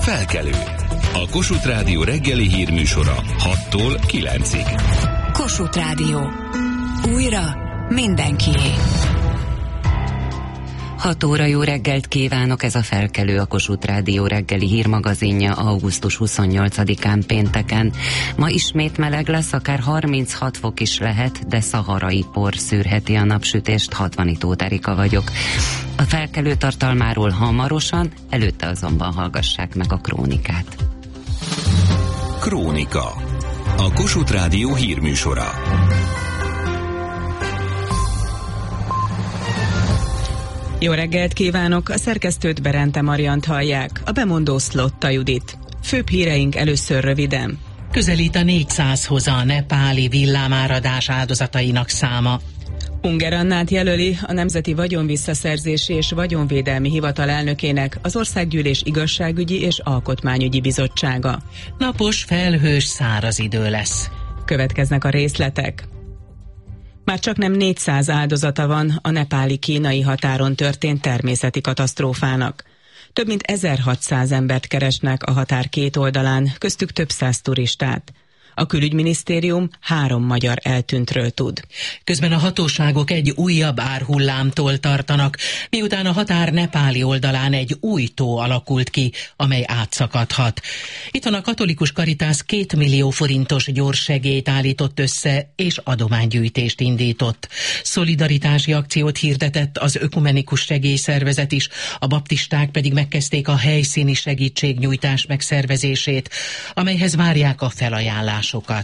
Felkelő. A Kossuth Rádió reggeli hírműsora 6-tól 9-ig. Kossuth Rádió. Újra mindenkié. 6 óra, jó reggelt kívánok, ez a Felkelő, a Kossuth Rádió reggeli hírmagazinja augusztus 28-án pénteken. Ma ismét meleg lesz, akár 36 fok is lehet, de szaharai por szűrheti a napsütést. 60 Erika vagyok. A Felkelő tartalmáról hamarosan, előtte azonban hallgassák meg a krónikát. Krónika. A Kossuth Rádió hírműsora. Jó reggelt kívánok! A szerkesztőt Berente Mariant hallják, a bemondó Szlotta Judit. Főbb híreink először röviden. Közelít a 400-hoz a nepáli villámáradás áldozatainak száma. Ungher Annát jelöli a Nemzeti Vagyonvisszaszerzési és Vagyonvédelmi Hivatal elnökének az Országgyűlés Igazságügyi és Alkotmányügyi Bizottsága. Napos, felhős, száraz idő lesz. Következnek a részletek. Már csaknem 400 áldozata van a nepáli-kínai határon történt természeti katasztrófának. Több mint 1600 embert keresnek a határ két oldalán, köztük több száz turistát. A külügyminisztérium 3 magyar eltűntről tud. Közben a hatóságok egy újabb árhullámtól tartanak, miután a határ nepáli oldalán egy új tó alakult ki, amely átszakadhat. Itthon a Katolikus Karitász 2 millió forintos gyors segélyt állított össze, és adománygyűjtést indított. Szolidaritási akciót hirdetett az Ökumenikus Segélyszervezet is, a baptisták pedig megkezdték a helyszíni segítségnyújtás megszervezését, amelyhez várják a felajánlást.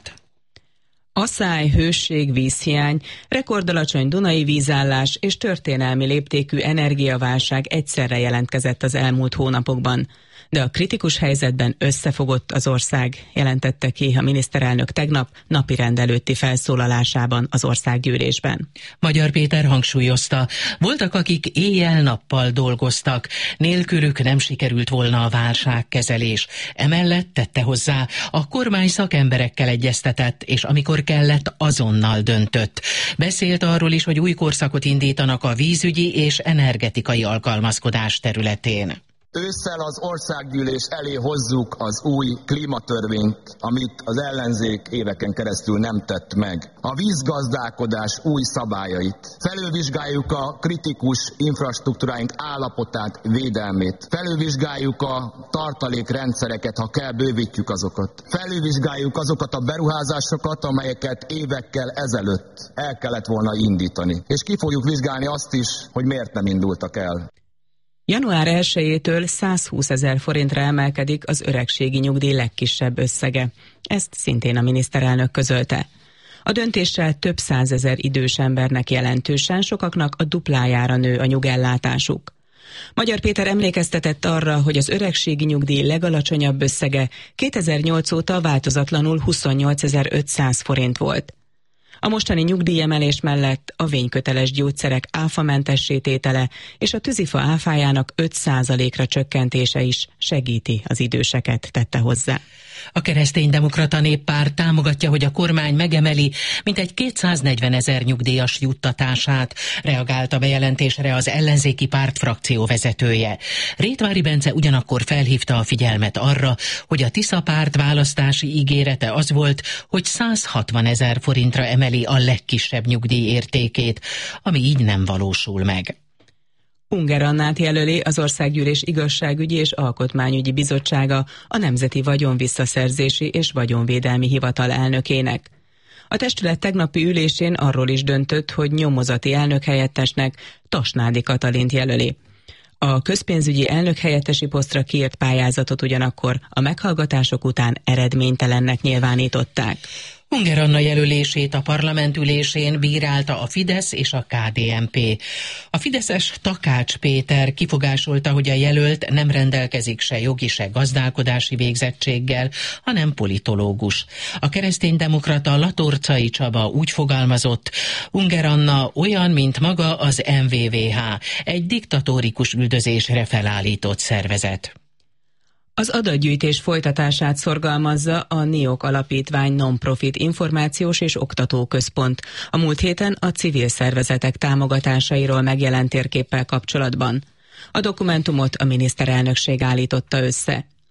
Asszály, hősség, vízhiány, rekordalacsony dunai vízállás és történelmi léptékű energiaválság egyszerre jelentkezett az elmúlt hónapokban. De a kritikus helyzetben összefogott az ország, jelentette ki a miniszterelnök tegnap napirend előtti felszólalásában az országgyűlésben. Magyar Péter hangsúlyozta, voltak, akik éjjel-nappal dolgoztak, nélkülük nem sikerült volna a válságkezelés. Emellett tette hozzá, a kormány szakemberekkel egyeztetett, és amikor kellett, azonnal döntött. Beszélt arról is, hogy új korszakot indítanak a vízügyi és energetikai alkalmazkodás területén. Ősszel az országgyűlés elé hozzuk az új klímatörvényt, amit az ellenzék éveken keresztül nem tett meg. A vízgazdálkodás új szabályait. Felülvizsgáljuk a kritikus infrastruktúráink állapotát, védelmét. Felülvizsgáljuk a tartalékrendszereket, ha kell, bővítjük azokat. Felülvizsgáljuk azokat a beruházásokat, amelyeket évekkel ezelőtt el kellett volna indítani. És ki fogjuk vizsgálni azt is, hogy miért nem indultak el. Január 1-től 120 000 forintra emelkedik az öregségi nyugdíj legkisebb összege. Ezt szintén a miniszterelnök közölte. A döntéssel több 100 000 idős embernek jelentősen, sokaknak a duplájára nő a nyugellátásuk. Magyar Péter emlékeztetett arra, hogy az öregségi nyugdíj legalacsonyabb összege 2008 óta változatlanul 28 500 forint volt. A mostani nyugdíjemelés mellett a vényköteles gyógyszerek áfamentessé tétele és a tűzifa áfájának 5%-ra csökkentése is segíti az időseket, tette hozzá. A Kereszténydemokrata Néppárt támogatja, hogy a kormány megemeli mintegy 240 000 nyugdíjas juttatását, reagált a bejelentésre az ellenzéki párt frakció vezetője. Rétvári Bence ugyanakkor felhívta a figyelmet arra, hogy a Tisza párt választási ígérete az volt, hogy 160 000 forintra emeli a legkisebb nyugdíj értékét, ami így nem valósul meg. Ungher Annát jelöli az Országgyűlés Igazságügyi és Alkotmányügyi Bizottsága a Nemzeti Vagyonvisszaszerzési és Vagyonvédelmi Hivatal elnökének. A testület tegnapi ülésén arról is döntött, hogy nyomozati elnökhelyettesnek Tasnádi Katalint jelöli. A közpénzügyi elnökhelyettesi posztra kiírt pályázatot ugyanakkor a meghallgatások után eredménytelennek nyilvánították. Ungher Anna jelölését a parlament ülésén bírálta a Fidesz és a KDNP. A fideszes Takács Péter kifogásolta, hogy a jelölt nem rendelkezik se jogi, se gazdálkodási végzettséggel, hanem politológus. A kereszténydemokrata Latorcai Csaba úgy fogalmazott, Ungher Anna olyan, mint maga az MVVH, egy diktatórikus üldözésre felállított szervezet. Az adatgyűjtés folytatását szorgalmazza a NIOK Alapítvány non-profit információs és oktatóközpont a múlt héten a civil szervezetek támogatásairól megjelent térképpel kapcsolatban. A dokumentumot a miniszterelnökség állította össze.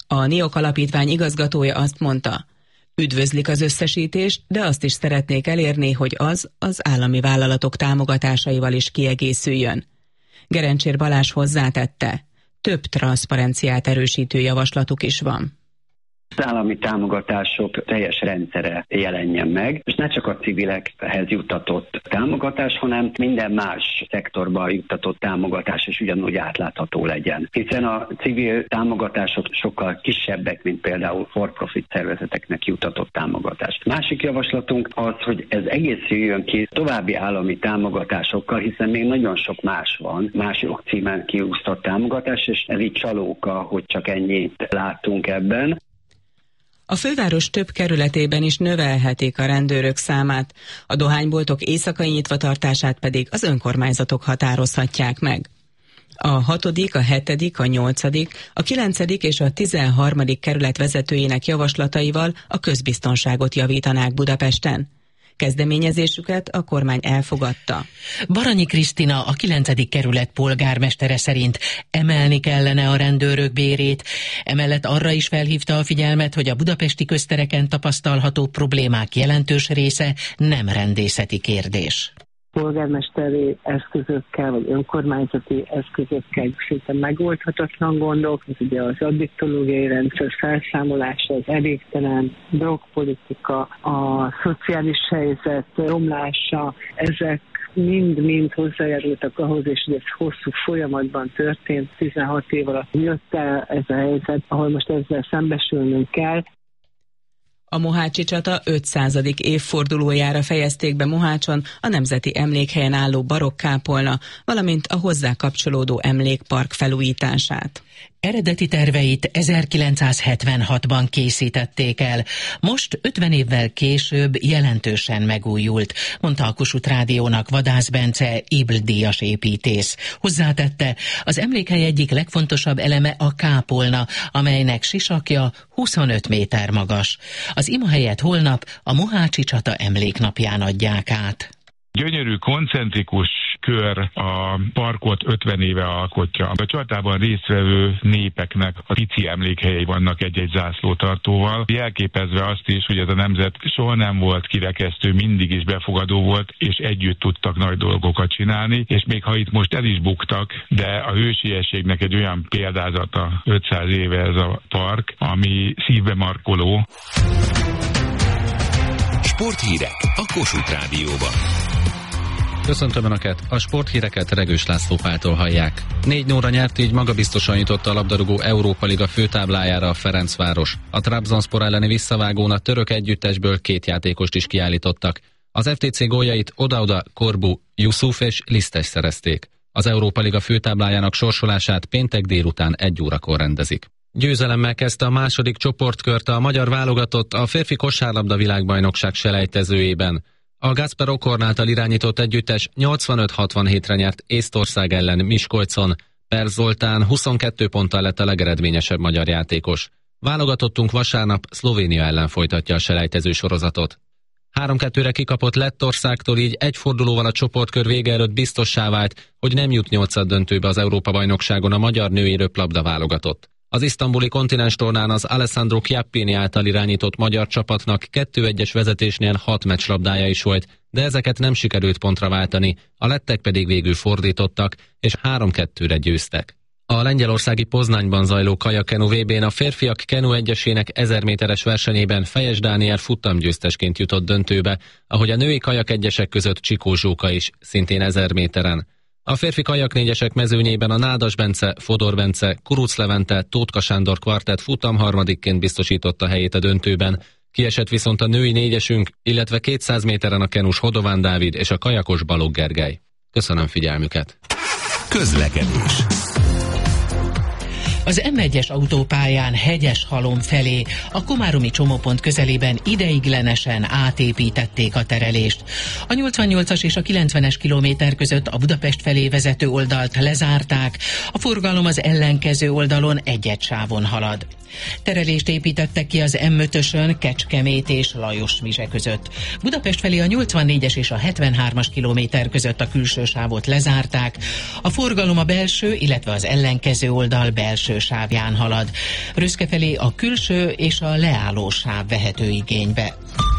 A NIOK alapítvány igazgatója azt mondta, üdvözlik az összesítést, de azt is szeretnék elérni, hogy az állami vállalatok támogatásaival is kiegészüljön. Gerencsér Balázs hozzátette, több transzparenciát erősítő javaslatuk is van. Az állami támogatások teljes rendszere jelenjen meg, és ne csak a civilekhez juttatott támogatás, hanem minden más szektorba juttatott támogatás is ugyanúgy átlátható legyen. Hiszen a civil támogatások sokkal kisebbek, mint például for-profit szervezeteknek juttatott támogatás. Másik javaslatunk az, hogy ez egészüljön ki további állami támogatásokkal, hiszen még nagyon sok más van, más jogcímen kiúsztott támogatás, és ez így csalóka, hogy csak ennyit látunk ebben. A főváros több kerületében is növelhetik a rendőrök számát, a dohányboltok éjszakai nyitvatartását pedig az önkormányzatok határozhatják meg. A 6., a 7., a 8., a 9. és a 13. kerület vezetőjének javaslataival a közbiztonságot javítanák Budapesten. Kezdeményezésüket a kormány elfogadta. Baranyi Krisztina, a 9. kerület polgármestere szerint emelni kellene a rendőrök bérét, emellett arra is felhívta a figyelmet, hogy a budapesti köztereken tapasztalható problémák jelentős része nem rendészeti kérdés. Polgármesteri eszközökkel, vagy önkormányzati eszközökkel szinte megoldhatatlan gondok, ez ugye az addiktológiai rendszer felszámolása, az elégtelen drogpolitika, a szociális helyzet romlása, ezek mind-mind hozzájárultak ahhoz, és hogy ez hosszú folyamatban történt, 16 év alatt jött el ez a helyzet, ahol most ezzel szembesülnünk kell. A mohácsi csata 500. évfordulójára fejezték be Mohácson a Nemzeti Emlékhelyen álló barokk-kápolna, valamint a hozzá kapcsolódó emlékpark felújítását. Eredeti terveit 1976-ban készítették el, most 50 évvel később jelentősen megújult, mondta a Kossuth Rádiónak Vadász Bence, Ibl-díjas építész. Hozzátette, az emlékhely egyik legfontosabb eleme a kápolna, amelynek sisakja 25 méter magas. Az imahelyet holnap a mohácsi csata emléknapján adják át. Gyönyörű, koncentrikus kör a parkot 50 éve alkotja. A csatában résztvevő népeknek a pici emlékhelyei vannak egy-egy zászlótartóval, jelképezve azt is, hogy ez a nemzet soha nem volt kirekesztő, mindig is befogadó volt, és együtt tudtak nagy dolgokat csinálni, és még ha itt most el is buktak, de a hősiességnek egy olyan példázata 500 éve ez a park, ami szívbe markoló. Sporthírek a Kossuth Rádióban. Köszöntöm Önöket, a sporthíreket Regős László Páltól hallják. 4-0-ra nyert, így magabiztosan jutott a labdarúgó Európa Liga főtáblájára a Ferencváros. A Trabzonspor elleni visszavágón a török együttesből 2 játékost is kiállítottak. Az FTC góljait oda-oda Korbu, Yusuf és Lisztes szerezték. Az Európa Liga főtáblájának sorsolását péntek délután 1 órakor rendezik. Győzelemmel kezdte a második csoportkört a magyar válogatott a férfi kosárlabda világbajnokság selejtezőjében. A Gáspár Okorn által irányított együttes 85-67-re nyert Észtország ellen Miskolcon. Per Zoltán 22 ponttal lett a legeredményesebb magyar játékos. Válogatottunk vasárnap Szlovénia ellen folytatja a selejtező sorozatot. 3-2-re kikapott Lettországtól, így egy fordulóval a csoportkör vége előtt biztossá vált, hogy nem jut 8-döntőbe az Európa-bajnokságon a magyar női röplabda válogatott. Az isztambuli kontinenstornán az Alessandro Chiappini által irányított magyar csapatnak 2-1-es vezetésnél 6 meccslabdája is volt, de ezeket nem sikerült pontra váltani, a lettek pedig végül fordítottak, és 3-2-re győztek. A lengyelországi Poznányban zajló kajakenu VB-n a férfiak kenu egyesének 1000 méteres versenyében Fejes Dániel futtamgyőztesként jutott döntőbe, ahogy a női kajak egyesek között Csikó Zsóka is, szintén 1000 méteren. A férfi kajaknégyesek mezőnyében a Nádas Bence, Fodor Bence, Kuruc Levente, Tótka Sándor kvartett futamharmadikként biztosította helyét a döntőben. Kiesett viszont a női négyesünk, illetve 200 méteren a kenus Hodován Dávid és a kajakos Balogh Gergely. Köszönöm figyelmüket! Közlekedés. Az M1-es autópályán Hegyeshalom felé a komáromi csomópont közelében ideiglenesen átépítették a terelést. A 88-as és a 90-es kilométer között a Budapest felé vezető oldalt lezárták, a forgalom az ellenkező oldalon egy-egy sávon halad. Terelést építettek ki az M5-ösön Kecskemét és Lajosvize között. Budapest felé a 84-es és a 73-as kilométer között a külső sávot lezárták. A forgalom a belső, illetve az ellenkező oldal belső sávján halad. Röszke felé a külső és a leálló sáv vehető igénybe.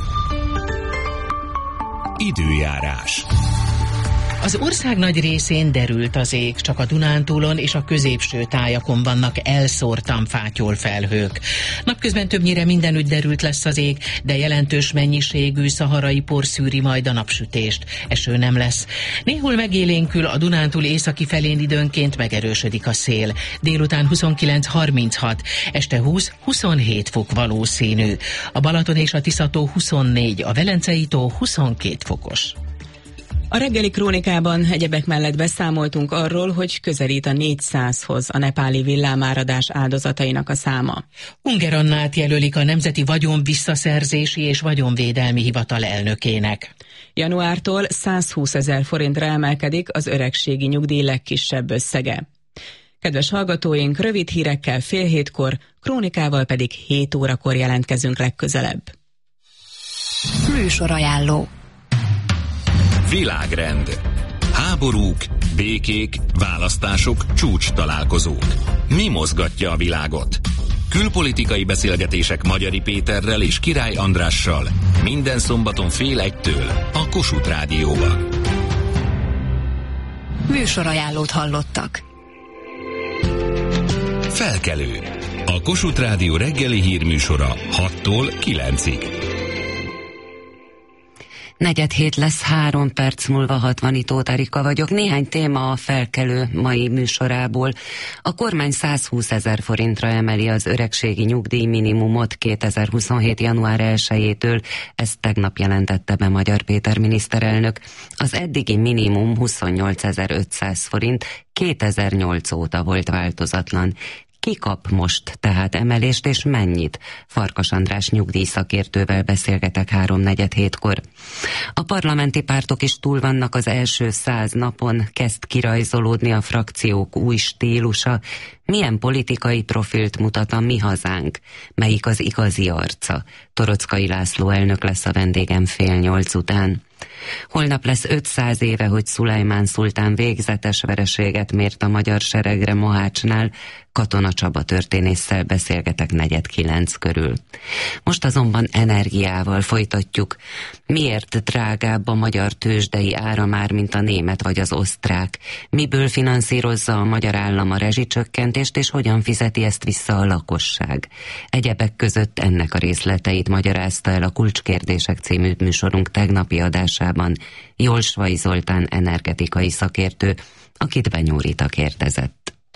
Időjárás. Az ország nagy részén derült az ég, csak a Dunántúlon és a középső tájakon vannak elszórtan fátyol felhők. Napközben többnyire mindenütt derült lesz az ég, de jelentős mennyiségű szaharai por szűri majd a napsütést. Eső nem lesz. Néhol megélénkül, a Dunántúl északi felén időnként megerősödik a szél. Délután 29-36, este 20-27 fok valószínű. A Balaton és a Tisza-tó 24, a Velencei tó 22 fokos. A reggeli krónikában egyebek mellett beszámoltunk arról, hogy közelít a 400-hoz a nepáli villámáradás áldozatainak a száma. Unger Annát jelölik a Nemzeti Vagyon Visszaszerzési és Vagyonvédelmi Hivatal elnökének. Januártól 120 000 forintra emelkedik az öregségi nyugdíj legkisebb összege. Kedves hallgatóink, rövid hírekkel 6:30, krónikával pedig 7 órakor jelentkezünk legközelebb. Műsorajánló. Világrend. Háborúk, békék, választások, csúcs találkozók. Mi mozgatja a világot? Külpolitikai beszélgetések Magyari Péterrel és Király Andrással minden szombaton 12:30 a Kossuth Rádióban. Műsorajánlót hallottak. Felkelő. A Kossuth Rádió reggeli hírműsora 6-tól 9-ig. 4:07 lesz, 3 perc múlva 60 Tóth Erika vagyok. Néhány téma a Felkelő mai műsorából. A kormány 120 000 forintra emeli az öregségi nyugdíj minimumot 2027. január 1-től. Ezt tegnap jelentette be Magyar Péter miniszterelnök. Az eddigi minimum 28 500 forint, 2008 óta volt változatlan. Ki kap most tehát emelést, és mennyit? Farkas András nyugdíjszakértővel beszélgetek 3:47-kor. A parlamenti pártok is túl vannak az első 100 napon, kezd kirajzolódni a frakciók új stílusa. Milyen politikai profilt mutat a Mi Hazánk? Melyik az igazi arca? Torockai László elnök lesz a vendégem 7:30 után. Holnap lesz 500 éve, hogy Szulajmán szultán végzetes vereséget mért a magyar seregre Mohácsnál. Katona Csaba történésszel beszélgetek 8:45 körül. Most azonban energiával folytatjuk. Miért drágább a magyar tőzsdei áramár, mint a német vagy az osztrák? Miből finanszírozza a magyar állam a rezsicsökkentést, és hogyan fizeti ezt vissza a lakosság? Egyebek között ennek a részleteit magyarázta el a Kulcskérdések című műsorunk tegnapi adásában Jolsvai Zoltán energetikai szakértő, akit Benyó Rita kérdezett.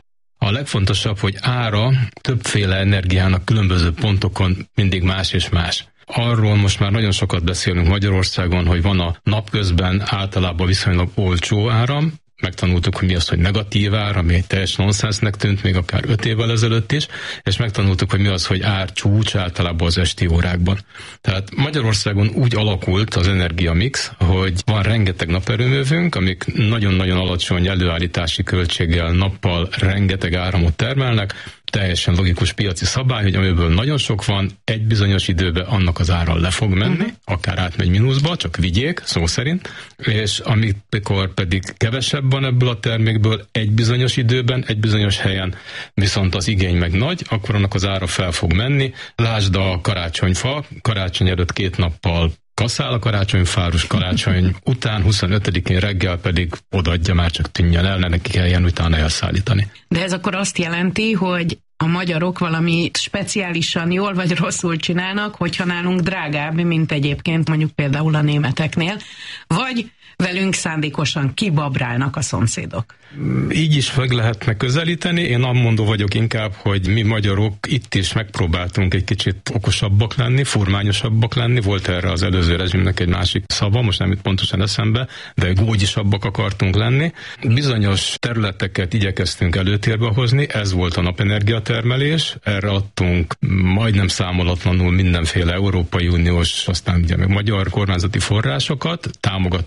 A legfontosabb, hogy ára többféle energiának különböző pontokon mindig más és más. Arról most már nagyon sokat beszélünk Magyarországon, hogy van a napközben általában viszonylag olcsó áram. Megtanultuk, hogy mi az, hogy negatív ár, ami egy teljes nonsensnek tűnt még akár 5 évvel ezelőtt is, és megtanultuk, hogy mi az, hogy árcsúcs általában az esti órákban. Tehát Magyarországon úgy alakult az energiamix, hogy van rengeteg naperőművünk, amik nagyon-nagyon alacsony előállítási költséggel nappal rengeteg áramot termelnek, teljesen logikus piaci szabály, hogy amiből nagyon sok van, egy bizonyos időben annak az ára le fog menni, akár átmegy mínuszba, csak vigyék, szó szerint, és amikor pedig kevesebb van ebből a termékből egy bizonyos időben, egy bizonyos helyen, viszont az igény meg nagy, akkor annak az ára fel fog menni. Lásd a karácsonyfa, karácsony előtt 2 nappal kaszál a karácsonyfárus, karácsony után 25-én reggel pedig odaadja, már csak tűnjen el, ne neki kelljen utána elszállítani. De ez akkor azt jelenti, hogy a magyarok valami speciálisan jól vagy rosszul csinálnak, hogyha nálunk drágább, mint egyébként mondjuk például a németeknél, vagy velünk szándékosan kibabrálnak a szomszédok. Így is meg lehetne közelíteni. Én amondó vagyok inkább, hogy mi magyarok itt is megpróbáltunk egy kicsit okosabbak lenni, furmányosabbak lenni. Volt erre az előző rezsimnek egy másik szava, most nem jut pontosan eszembe, de gógyisabbak akartunk lenni. Bizonyos területeket igyekeztünk előtérbe hozni, ez volt a napenergia termelés. Erre adtunk majdnem számolatlanul mindenféle Európai Uniós, aztán ugye meg magyar kormányzati forrásokat, támogattuk ezeknek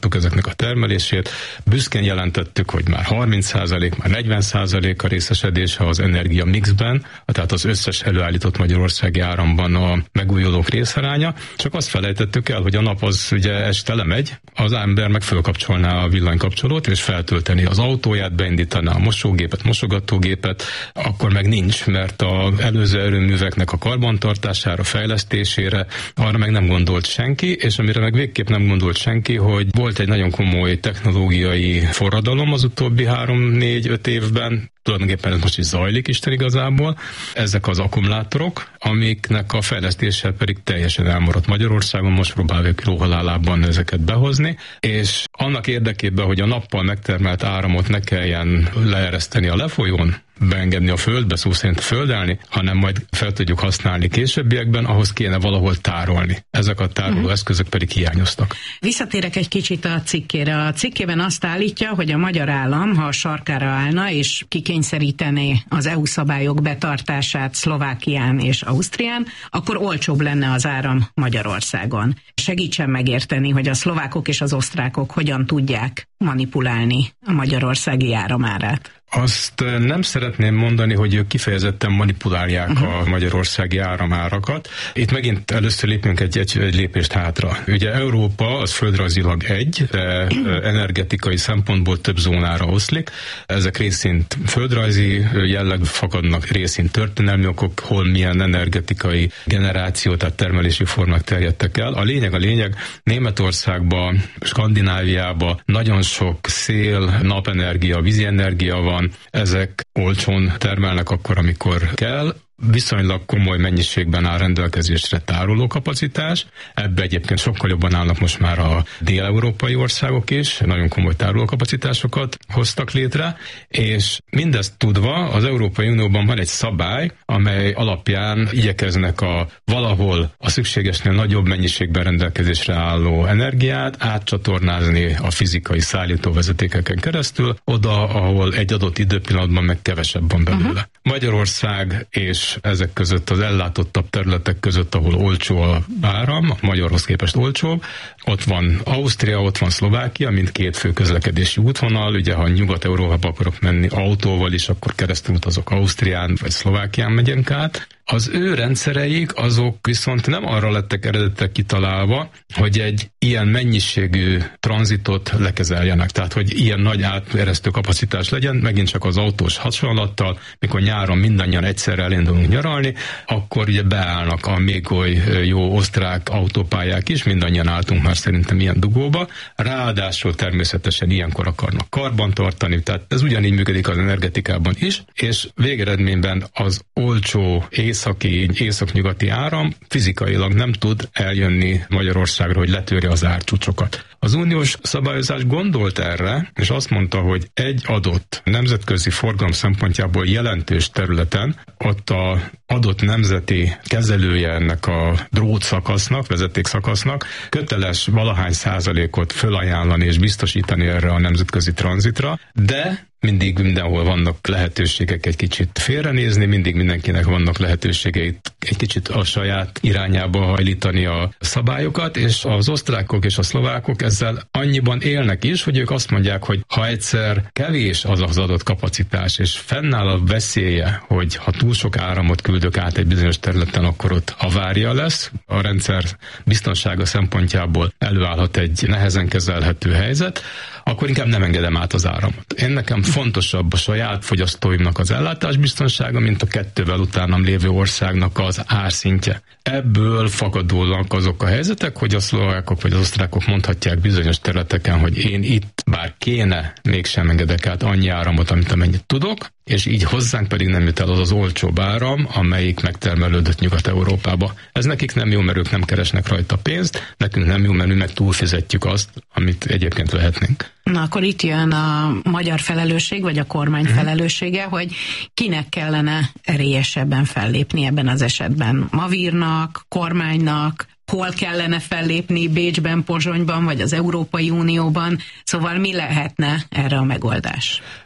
meg a termelését. Büszkén jelentettük, hogy már 30%, már 40% a részesedése az energia mixben, tehát az összes előállított magyarországi áramban a megújulók részaránya. Csak azt felejtettük el, hogy a nap az ugye este lemegy, az ember meg fölkapcsolná a villanykapcsolót, és feltölteni az autóját, beindítaná a mosógépet, mosogatógépet, akkor meg nincs, mert az előző erőműveknek a karbantartására, fejlesztésére arra meg nem gondolt senki, és amire meg végképp nem gondolt senki, hogy volt egy nagyon komoly technológiai forradalom az utóbbi 3-4-5 évben, tulajdonképpen ez most is zajlik Isten igazából, ezek az akkumulátorok, amiknek a fejlesztése pedig teljesen elmaradt Magyarországon, most próbáljuk lóhalálában ezeket behozni, és annak érdekében, hogy a nappal megtermelt áramot ne kelljen leereszteni a lefolyón, beengedni a földbe, szó szerint földelni, hanem majd fel tudjuk használni későbbiekben, ahhoz kéne valahol tárolni. Ezek a tároló eszközök pedig hiányoztak. Visszatérek egy kicsit a cikkére. A cikkében azt állítja, hogy a magyar állam, ha a sarkára állna és kikényszerítené az EU szabályok betartását Szlovákián és Ausztrián, akkor olcsóbb lenne az áram Magyarországon. Segítsen megérteni, hogy a szlovákok és az osztrákok hogyan tudják manipulálni a magyarországi áramárát. Azt nem szeretném mondani, hogy ők kifejezetten manipulálják a magyarországi áramárakat. Itt megint először lépünk egy lépést hátra. Ugye Európa az földrajzilag de energetikai szempontból több zónára oszlik. Ezek részint földrajzi jelleg fakadnak, részint történelmi okok, hol milyen energetikai generáció, tehát termelési formák terjedtek el. A lényeg, Németországba, Skandináviába nagyon sok szél, napenergia, vízienergia van, ezek olcsón termelnek akkor, amikor kell. Viszonylag komoly mennyiségben áll rendelkezésre tárolókapacitás. Ebbe egyébként sokkal jobban állnak most már a dél-európai országok is, nagyon komoly tárolókapacitásokat hoztak létre, és mindezt tudva az Európai Unióban van egy szabály, amely alapján igyekeznek valahol a szükségesnél nagyobb mennyiségben rendelkezésre álló energiát átcsatornázni a fizikai szállítóvezetékeken keresztül, oda, ahol egy adott időpillanatban meg kevesebb van belőle. Magyarország és ezek között az ellátottabb területek között, ahol olcsó a áram, a magyarhoz képest olcsóbb, ott van Ausztria, ott van Szlovákia, mint két fő közlekedési útvonal, ugye ha Nyugat-Európába akarok menni autóval is, akkor keresztül utazok Ausztrián vagy Szlovákián megyünk át. Az ő rendszereik azok viszont nem arra lettek eredetek kitalálva, hogy egy ilyen mennyiségű tranzitot lekezeljenek. Tehát, hogy ilyen nagy áteresztő kapacitás legyen, megint csak az autós hasonlattal, mikor nyáron mindannyian egyszerre elindulunk nyaralni, akkor ugye beállnak a még oly jó osztrák autópályák is, mindannyian álltunk már szerintem ilyen dugóba. Ráadásul természetesen ilyenkor akarnak karbantartani, tehát ez ugyanígy működik az energetikában is, és végeredményben az olcsó északnyugati áram fizikailag nem tud eljönni Magyarországra, hogy letörje az árcsúcsokat. Az uniós szabályozás gondolt erre, és azt mondta, hogy egy adott nemzetközi forgalom szempontjából jelentős területen ott a adott nemzeti kezelője ennek a drótszakasznak, vezetékszakasznak köteles valahány százalékot fölajánlani és biztosítani erre a nemzetközi tranzitra, de mindig mindenhol vannak lehetőségek egy kicsit félrenézni, mindig mindenkinek vannak lehetőségeit egy kicsit a saját irányába hajlítani a szabályokat, és az osztrákok és a szlovákok ezzel annyiban élnek is, hogy ők azt mondják, hogy ha egyszer kevés az adott kapacitás, és fennáll a veszélye, hogy ha túl sok áramot küldök át egy bizonyos területen, akkor ott havária lesz, a rendszer biztonsága szempontjából előállhat egy nehezen kezelhető helyzet, akkor inkább nem engedem át az áramot. Én nekem fontosabb a saját fogyasztóimnak az ellátásbiztonsága, mint a kettővel utánam lévő országnak az árszintje. Ebből fakadólag azok a helyzetek, hogy a szlovákok vagy az osztrákok mondhatják bizonyos területeken, hogy én itt bár kéne, mégsem engedek át annyi áramot, amit amennyit tudok, és így hozzánk pedig nem jut el az olcsóbb áram, amelyik megtermelődött Nyugat-Európába. Ez nekik nem jó, mert ők nem keresnek rajta pénzt, nekünk nem jó, mert mi meg túlfizetjük azt, amit egyébként vehetnénk. Na, akkor itt jön a magyar felelősség, vagy a kormány felelőssége, hogy kinek kellene erélyesebben fellépni ebben az esetben. Mavírnak, kormánynak, hol kellene fellépni, Bécsben, Pozsonyban, vagy az Európai Unióban, szóval mi lehetne erre a megoldás?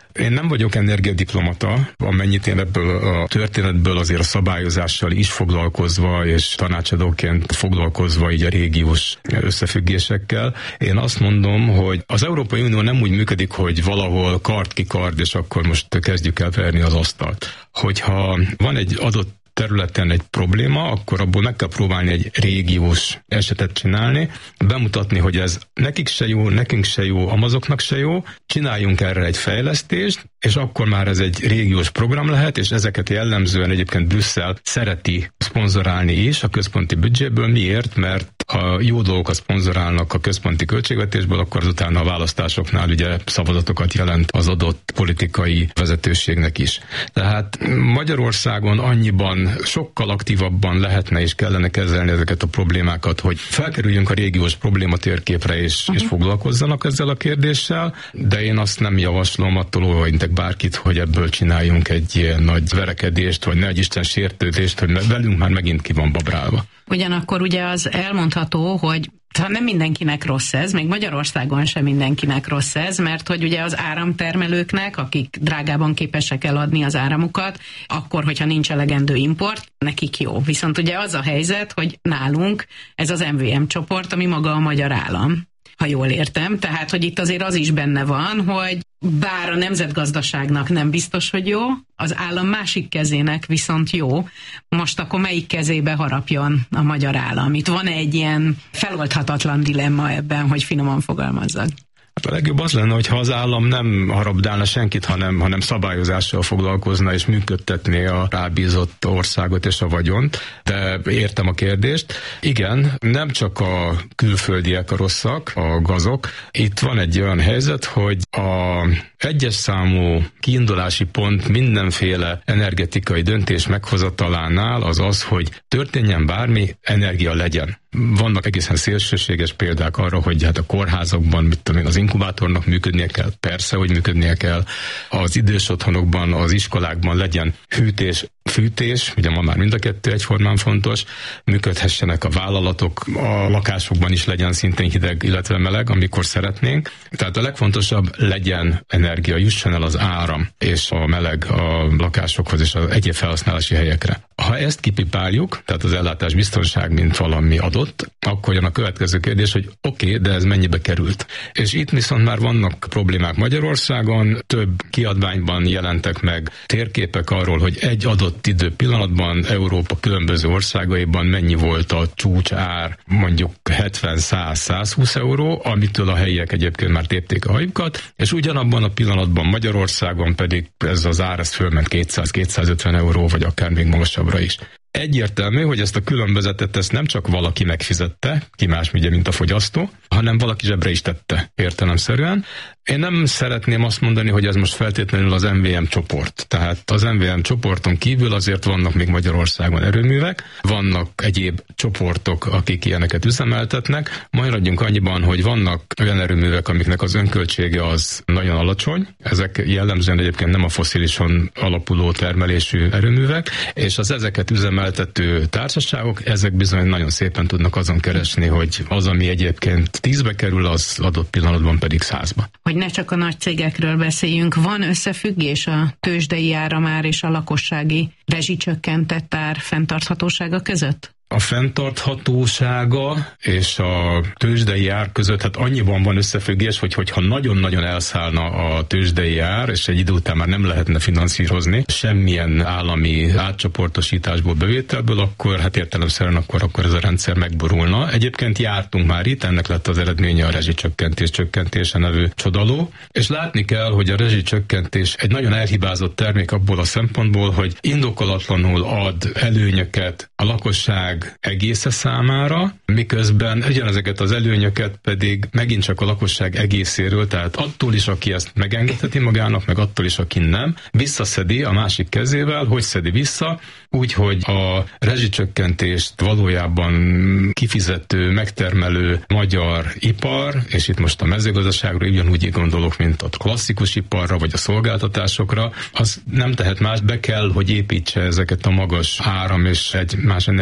Én nem vagyok energiadiplomata, amennyit én ebből a történetből azért a szabályozással is foglalkozva, és tanácsadóként foglalkozva így a régiós összefüggésekkel. Én azt mondom, hogy az Európai Unió nem úgy működik, hogy valahol kard ki kard, és akkor most kezdjük el verni az asztalt. Hogyha van egy adott területen egy probléma, akkor abból meg kell próbálni egy régiós esetet csinálni, bemutatni, hogy ez nekik se jó, nekünk se jó, amazoknak se jó, csináljunk erre egy fejlesztést, és akkor már ez egy régiós program lehet, és ezeket jellemzően egyébként Brüsszel szereti szponzorálni is a központi büdzséből. Miért? Mert ha jó dolgokat szponzorálnak a központi költségvetésből, akkor azután a választásoknál ugye szavazatokat jelent az adott politikai vezetőségnek is. Tehát Magyarországon annyiban sokkal aktívabban lehetne és kellene kezelni ezeket a problémákat, hogy felkerüljünk a régiós problématérképre és foglalkozzanak ezzel a kérdéssel, de én azt nem javaslom, attól óvaintek bárkit, hogy ebből csináljunk egy ilyen nagy verekedést, vagy nehogy Isten sértődést, hogy velünk már megint ki van babrálva. Ugyanakkor ugye az elmondható, hogy nem mindenkinek rossz ez, még Magyarországon sem mindenkinek rossz ez, mert hogy ugye az áramtermelőknek, akik drágában képesek eladni az áramukat, akkor, hogyha nincs elegendő import, nekik jó. Viszont ugye az a helyzet, hogy nálunk ez az MVM csoport, ami maga a magyar állam, ha jól értem. Tehát, hogy itt azért az is benne van, hogy bár a nemzetgazdaságnak nem biztos, hogy jó, az állam másik kezének viszont jó. Most akkor melyik kezébe harapjon a magyar állam? Itt van egy ilyen feloldhatatlan dilemma ebben, hogy finoman fogalmazzak. A legjobb az lenne, hogyha az állam nem harabdálna senkit, hanem szabályozással foglalkozna és működtetné a rábízott országot és a vagyont. De értem a kérdést. Igen, nem csak a külföldiek a rosszak, a gazok. Itt van egy olyan helyzet, hogy a egyes számú kiindulási pont mindenféle energetikai döntés meghozatalánál az, hogy történjen bármi, energia legyen. Vannak egészen szélsőséges példák arra, hogy hát a kórházakban, mit tudom én, az inkubátornak működnie kell, persze, hogy működnie kell, az idős otthonokban, az iskolákban legyen hűtés, fűtés, ugye ma már mind a kettő egyformán fontos, működhessenek a vállalatok, a lakásokban is legyen szintén hideg, illetve meleg, amikor szeretnénk. Tehát a legfontosabb, legyen energia, jusson el az áram és a meleg a lakásokhoz és az egyéb felhasználási helyekre. Ha ezt kipipáljuk, tehát az ellátás biztonság, mint valami adott, akkor jön a következő kérdés, hogy oké, de ez mennyibe került. És itt viszont már vannak problémák Magyarországon, több kiadványban jelentek meg térképek arról, hogy egy adott időpillanatban Európa különböző országaiban mennyi volt a csúcsár, mondjuk 70-100-120 euró, amitől a helyiek egyébként már tépték a hajukat, és ugyanabban a pillanatban Magyarországon pedig ez az ár fölment 200-250 euró, vagy akár még magasabbra is. Egyértelmű, hogy ezt a különbözetet ezt nem csak valaki megfizette, ki más ugye, mint a fogyasztó, hanem valaki zsebre is tette értelemszerűen. Én nem szeretném azt mondani, hogy ez most feltétlenül az MVM csoport. Tehát az MVM csoporton kívül azért vannak még Magyarországon erőművek, vannak egyéb csoportok, akik ilyeneket üzemeltetnek. Maradjunk annyiban, hogy vannak olyan erőművek, amiknek az önköltsége az nagyon alacsony. Ezek jellemzően egyébként nem a fosszilison alapuló termelésű erőművek, és az ezeket üzemeltető társaságok, ezek bizony nagyon szépen tudnak azon keresni, hogy az, ami egyébként 10-be kerül, az adott pillanatban pedig 100-ba. Hogy ne csak a nagy cégekről beszéljünk, van összefüggés a tőzsdei áramár és a lakossági rezsicsökkentett ár fenntarthatósága között? A fenntarthatósága és a tőzsdei ár között hát annyiban van összefüggés, hogyha nagyon-nagyon elszállna a tőzsdei ár, és egy idő után már nem lehetne finanszírozni semmilyen állami átcsoportosításból, bevételből, akkor hát értelemszerűen akkor ez a rendszer megborulna. Egyébként jártunk már itt, ennek lett az eredménye a rezsicsökkentése nevű csodaló, és látni kell, hogy a rezsicsökkentés egy nagyon elhibázott termék abból a szempontból, hogy indokolatlanul ad előnyöket a lakosság egésze számára, miközben ugyanezeket az előnyöket pedig megint csak a lakosság egészéről, tehát attól is, aki ezt megengedheti magának, meg attól is, aki nem, visszaszedi a másik kezével. Hogy szedi vissza? Úgy, hogy a rezsicsökkentést valójában kifizető, megtermelő magyar ipar, és itt most a mezőgazdaságra ugyanúgy gondolok, mint a klasszikus iparra, vagy a szolgáltatásokra, az nem tehet más, be kell, hogy építse ezeket a magas áram és egy más energiadíjak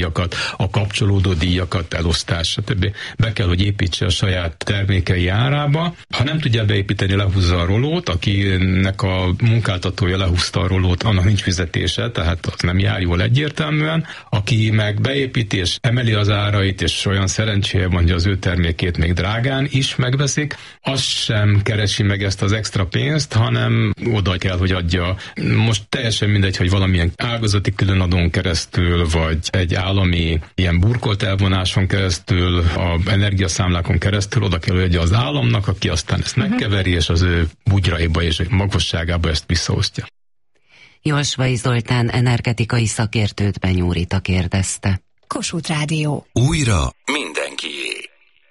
díjakat, a kapcsolódó díjakat, elosztás, stb. Be kell, hogy építse a saját termékei árába. Ha nem tudja beépíteni, lehúzza a rolót, akinek a munkáltatója lehúzta a rolót, annak nincs fizetése, tehát az nem jár jól egyértelműen. Aki meg beépíti és emeli az árait, és olyan szerencséje van, hogy az ő termékét még drágán is megveszik, az sem keresi meg ezt az extra pénzt, hanem oda kell, hogy adja. Most teljesen mindegy, hogy valamilyen ágazati különadón keresztül, vagy egy állami ilyen burkolt elvonáson keresztül, a energiaszámlákon keresztül oda kell, hogy adja az államnak, aki aztán ezt megkeveri, és az ő bugyraiba és magasságába ezt visszaosztja. Jolsvai Zoltán energetikai szakértőt Benyó Rita kérdezte. Kossuth Rádió. Újra mindenkié.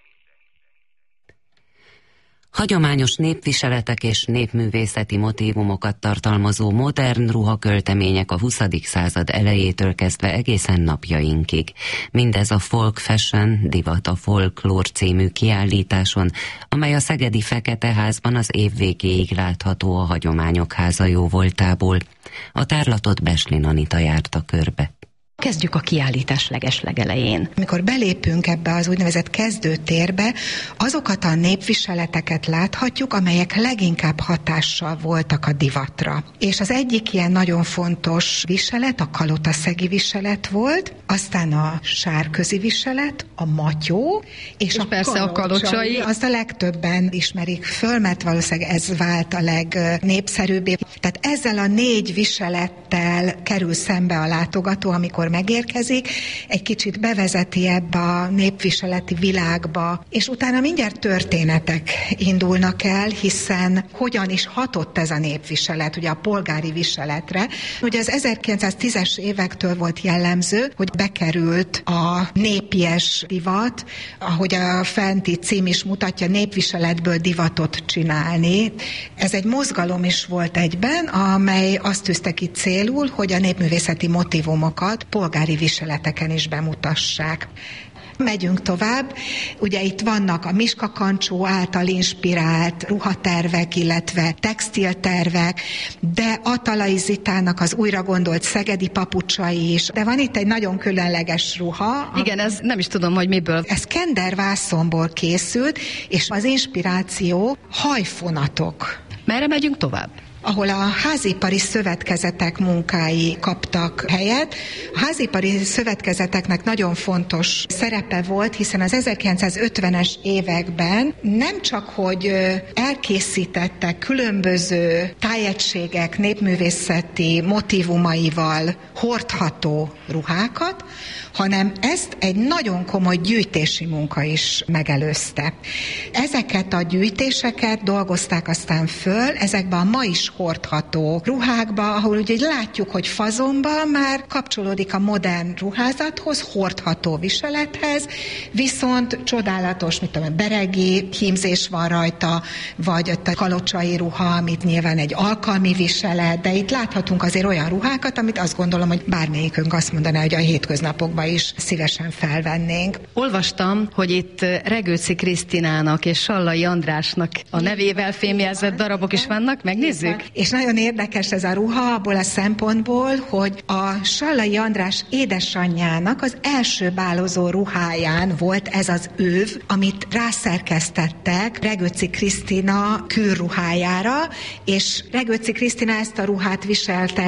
Hagyományos népviseletek és népművészeti motívumokat tartalmazó modern ruhaköltemények a 20. század elejétől kezdve egészen napjainkig. Mindez a Folk Fashion, divat a folklór című kiállításon, amely a szegedi Feketeházban az év végéig látható a Hagyományok Háza jóvoltából. A tárlatot Beslin Anita járta körbe. Kezdjük a kiállítás legeslegelején. Amikor belépünk ebbe az úgynevezett kezdőtérbe, azokat a népviseleteket láthatjuk, amelyek leginkább hatással voltak a divatra. És az egyik ilyen nagyon fontos viselet, a kalotaszegi viselet volt, aztán a sárközi viselet, a matyó, és a persze a kalocsai. Azt a legtöbben ismerik föl, mert valószínűleg ez vált a legnépszerűbbé. Tehát ezzel a 4 viselettel kerül szembe a látogató, amikor megérkezik, egy kicsit bevezeti ebbe a népviseleti világba, és utána mindjárt történetek indulnak el, hiszen hogyan is hatott ez a népviselet, ugye a polgári viseletre. Ugye az 1910-es évektől volt jellemző, hogy bekerült a népies divat, ahogy a fenti cím is mutatja, népviseletből divatot csinálni. Ez egy mozgalom is volt egyben, amely azt tűzte ki célul, hogy a népművészeti motívumokat polgári viseleteken is bemutassák. Megyünk tovább, ugye itt vannak a Miska Kancsó által inspirált ruhatervek, illetve textiltervek, de Atalai Zitának az újra gondolt szegedi papucsai is, de van itt egy nagyon különleges ruha. Igen, ez nem is tudom, hogy miből. Ez kender vászonból készült, és az inspiráció hajfonatok. Merre megyünk tovább? Ahol a házipari szövetkezetek munkái kaptak helyet. A házipari szövetkezeteknek nagyon fontos szerepe volt, hiszen az 1950-es években nem csak, hogy elkészítettek különböző tájegységek népművészeti motívumaival hordható ruhákat, hanem ezt egy nagyon komoly gyűjtési munka is megelőzte. Ezeket a gyűjtéseket dolgozták aztán föl ezekben a ma is hordható ruhákba, ahol ugye látjuk, hogy fazonban már kapcsolódik a modern ruházathoz, hordható viselethez, viszont csodálatos, mit tudom, beregi hímzés van rajta, vagy a kalocsai ruha, amit nyilván egy alkalmi viselet, de itt láthatunk azért olyan ruhákat, amit azt gondolom, hogy bármelyikünk azt mondaná, hogy a hétköznapokban is szívesen felvennénk. Olvastam, hogy itt Regőci Krisztinának és Sallai Andrásnak a nevével fémjelzett darabok is vannak, megnézzük? És nagyon érdekes ez a ruha abból a szempontból, hogy a Sallai András édesanyjának az első bálozó ruháján volt ez az őv, amit rászerkesztettek Regőci Krisztina kőruhájára, és Regőci Krisztina ezt a ruhát viselte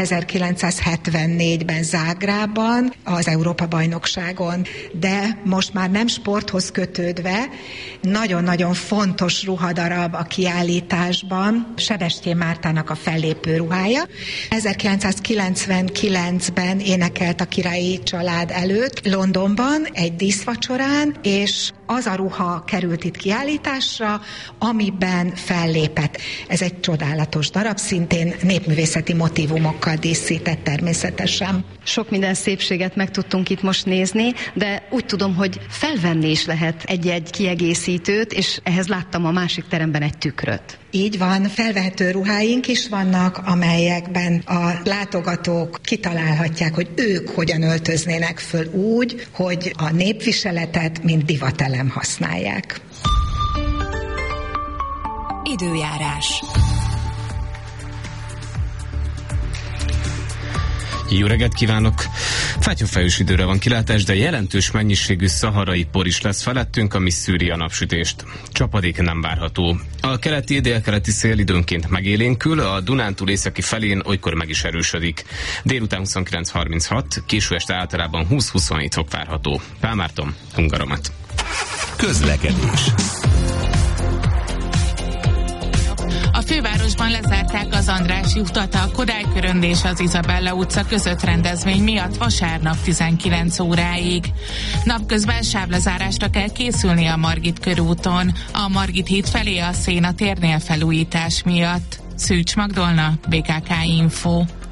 1974-ben Zágrában, az Európa-bajnokságon. De most már nem sporthoz kötődve, nagyon-nagyon fontos ruhadarab a kiállításban, Sebestyén Mártának a fellépő ruhája. 1999-ben énekelt a királyi család előtt Londonban egy díszvacsorán, és az a ruha került itt kiállításra, amiben fellépett. Ez egy csodálatos darab, szintén népművészeti motívumokkal díszített természetesen. Sok minden szépséget meg tudtunk itt most nézni, de úgy tudom, hogy felvenni is lehet egy-egy kiegészítőt, és ehhez láttam a másik teremben egy tükröt. Így van, felvehető ruháink is vannak, amelyekben a látogatók kitalálhatják, hogy ők hogyan öltöznének föl úgy, hogy a népviseletet, mint divatelem használják. Időjárás. Jó reggelt kívánok! Fátyolfejűs időre van kilátás, de jelentős mennyiségű szaharai por is lesz felettünk, ami szűri a napsütést. Csapadék nem várható. A keleti, délkeleti szél időnként megélénkül, a Dunántúl északi felén olykor meg is erősödik. Délután 29-36, késő este általában 20-27 fok várható. Pál Márton, Hungaromat. Közlekedés. A fővárosban lezárták az Andrássy utat a Kodály-körönd és az Izabella utca között rendezvény miatt vasárnap 19 óráig. Napközben sávlezárásra kell készülni a Margit körúton, a Margit híd felé a Széna térnél felújítás miatt. Szűcs Magdolna, BKK Info.